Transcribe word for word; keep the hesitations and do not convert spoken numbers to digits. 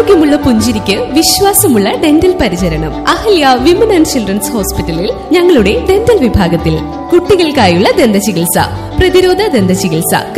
ആരോഗ്യമുള്ള പുഞ്ചിരിക്ക് വിശ്വാസമുള്ള ഡെന്റൽ പരിചരണം. അഹല്യ വിമൻ ആൻഡ് ചിൽഡ്രൻസ് ഹോസ്പിറ്റലിൽ ഞങ്ങളുടെ ഡെന്റൽ വിഭാഗത്തിൽ കുട്ടികൾക്കായുള്ള ദന്ത ചികിത്സ, പ്രതിരോധ ദന്ത ചികിത്സ,